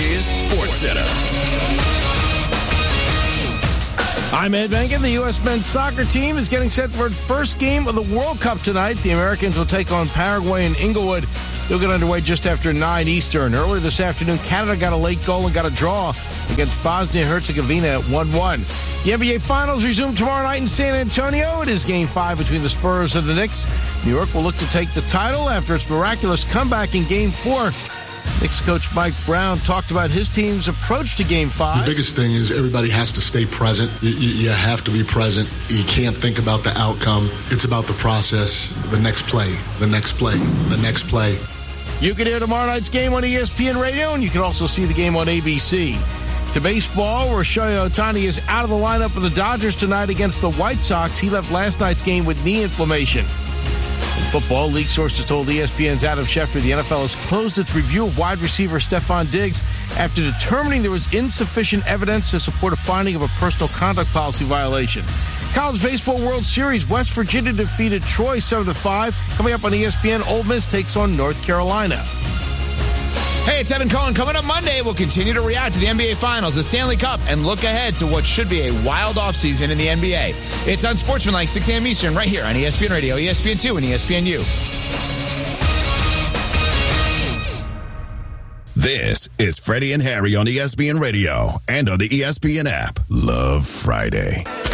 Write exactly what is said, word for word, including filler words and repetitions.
is SportsCenter. I'm Ed Benkin. The U S men's soccer team is getting set for its first game of the World Cup tonight. The Americans will take on Paraguay in Inglewood. They'll get underway just after nine Eastern. Earlier this afternoon, Canada got a late goal and got a draw against Bosnia-Herzegovina at one one. The N B A Finals resume tomorrow night in San Antonio. It is Game five between the Spurs and the Knicks. New York will look to take the title after its miraculous comeback in Game four. Knicks coach Mike Brown talked about his team's approach to Game five. The biggest thing is everybody has to stay present. You, you, you have to be present. You can't think about the outcome. It's about the process, the next play, the next play, the next play. You can hear tomorrow night's game on E S P N Radio, and you can also see the game on A B C. To baseball, where Shohei Ohtani is out of the lineup for the Dodgers tonight against the White Sox. He left last night's game with knee inflammation. In football, league sources told E S P N's Adam Schefter the N F L has closed its review of wide receiver Stephon Diggs after determining there was insufficient evidence to support a finding of a personal conduct policy violation. College Baseball World Series, West Virginia defeated Troy seven to five. Coming up on E S P N, Ole Miss takes on North Carolina. Hey, it's Evan Cohen. Coming up Monday, we'll continue to react to the N B A Finals, the Stanley Cup, and look ahead to what should be a wild offseason in the N B A. It's on Sportsmanlike, six a.m. Eastern, right here on E S P N Radio, E S P N two, and E S P N U. This is Freddie and Harry on E S P N Radio and on the E S P N app. Love Friday.